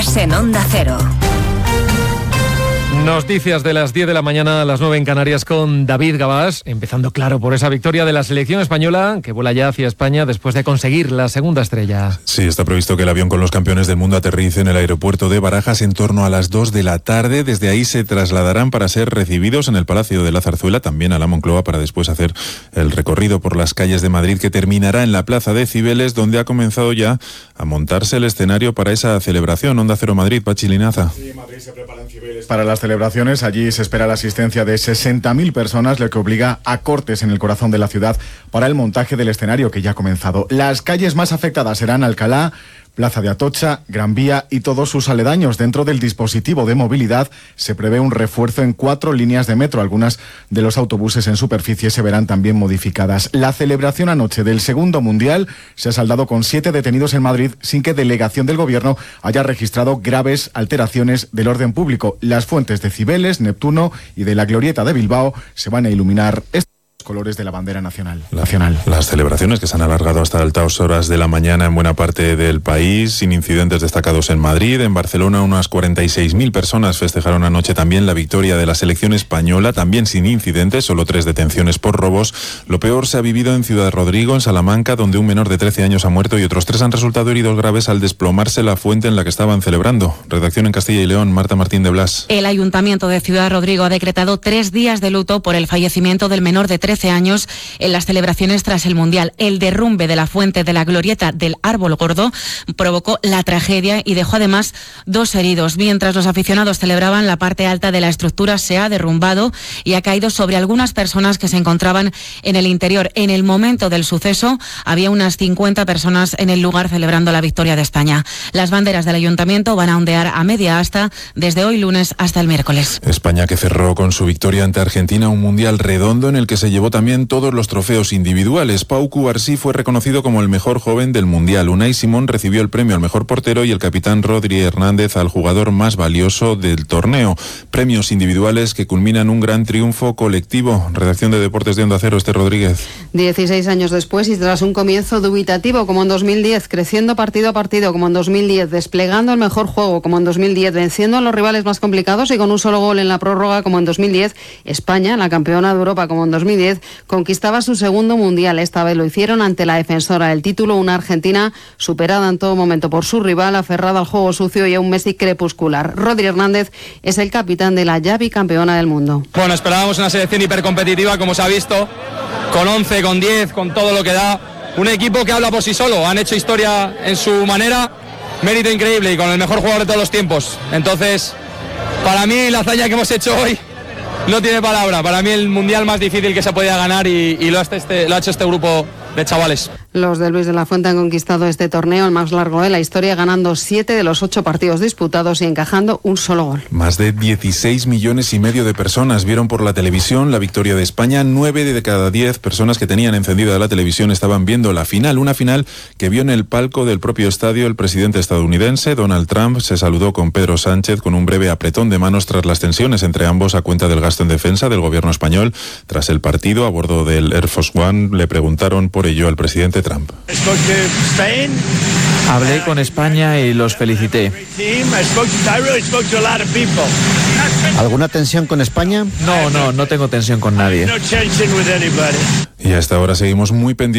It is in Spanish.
En Onda Cero. Noticias de las 10 de la mañana a las 9 en Canarias con David Gabás, empezando claro por esa victoria de la selección española que vuela ya hacia España después de conseguir la segunda estrella. Sí, está previsto que el avión con los campeones del mundo aterrice en el aeropuerto de Barajas en torno a las 2 de la tarde. Desde ahí se trasladarán para ser recibidos en el Palacio de la Zarzuela, también a la Moncloa, para después hacer el recorrido por las calles de Madrid que terminará en la Plaza de Cibeles, donde ha comenzado ya a montarse el escenario para esa celebración. Onda Cero Madrid, Pachi Linaza. Sí, Madrid se prepara en Cibeles para las celebraciones. Allí se espera la asistencia de 60.000 personas, lo que obliga a cortes en el corazón de la ciudad para el montaje del escenario que ya ha comenzado. Las calles más afectadas serán Alcalá, Plaza de Atocha, Gran Vía y todos sus aledaños. Dentro del dispositivo de movilidad se prevé un refuerzo en 4 líneas de metro. Algunas de los autobuses en superficie se verán también modificadas. La celebración anoche del segundo mundial se ha saldado con 7 detenidos en Madrid sin que delegación del gobierno haya registrado graves alteraciones del orden público. Las fuentes de Cibeles, Neptuno y de la Glorieta de Bilbao se van a iluminar colores de la bandera nacional. Las celebraciones que se han alargado hasta altas horas de la mañana en buena parte del país, sin incidentes destacados en Madrid. En Barcelona unas 46.000 personas festejaron anoche también la victoria de la selección española, también sin incidentes, solo 3 detenciones por robos. Lo peor se ha vivido en Ciudad Rodrigo, en Salamanca, donde un menor de 13 años ha muerto y otros 3 han resultado heridos graves al desplomarse la fuente en la que estaban celebrando. Redacción en Castilla y León, Marta Martín de Blas. El Ayuntamiento de Ciudad Rodrigo ha decretado 3 días de luto por el fallecimiento del menor de 13 años en las celebraciones tras el Mundial. El derrumbe de la fuente de la Glorieta del Árbol Gordo provocó la tragedia y dejó además 2 heridos. Mientras los aficionados celebraban, la parte alta de la estructura se ha derrumbado y ha caído sobre algunas personas que se encontraban en el interior. En el momento del suceso había unas 50 personas en el lugar celebrando la victoria de España. Las banderas del Ayuntamiento van a ondear a media asta desde hoy lunes hasta el miércoles. España que cerró con su victoria ante Argentina un Mundial redondo en el que se llevó también todos los trofeos individuales. Pau Cubarsí fue reconocido como el mejor joven del Mundial. Unai Simón recibió el premio al mejor portero y el capitán Rodri Hernández al jugador más valioso del torneo. Premios individuales que culminan un gran triunfo colectivo. Redacción de Deportes de Onda Cero, Esther Rodríguez. 16 años después y tras un comienzo dubitativo como en 2010, creciendo partido a partido como en 2010, desplegando el mejor juego como en 2010, venciendo a los rivales más complicados y con un solo gol en la prórroga como en 2010, España, la campeona de Europa como en 2010, conquistaba su segundo mundial. Esta vez lo hicieron ante la defensora del título, una Argentina superada en todo momento por su rival, aferrada al juego sucio y a un Messi crepuscular. Rodri Hernández es el capitán de la ya bicampeona del mundo. Bueno, esperábamos una selección hipercompetitiva, como se ha visto, con 11, con 10, con todo lo que da. Un equipo que habla por sí solo, han hecho historia en su manera, mérito increíble y con el mejor jugador de todos los tiempos. Entonces, para mí la hazaña que hemos hecho hoy no tiene palabra. Para mí el mundial más difícil que se podía ganar y lo ha hecho este grupo de chavales. Los de Luis de la Fuente han conquistado este torneo, el más largo de la historia, ganando 7 de los 8 partidos disputados y encajando un solo gol. Más de 16,5 millones de personas vieron por la televisión la victoria de España. 9 de cada 10 personas que tenían encendida la televisión estaban viendo la final. Una final que vio en el palco del propio estadio el presidente estadounidense, Donald Trump. Se saludó con Pedro Sánchez con un breve apretón de manos tras las tensiones entre ambos a cuenta del gasto en defensa del gobierno español. Tras el partido, a bordo del Air Force One, le preguntaron por ello al presidente Trump. Hablé con España y los felicité. ¿Alguna tensión con España? No tengo tensión con nadie. Y hasta ahora seguimos muy pendientes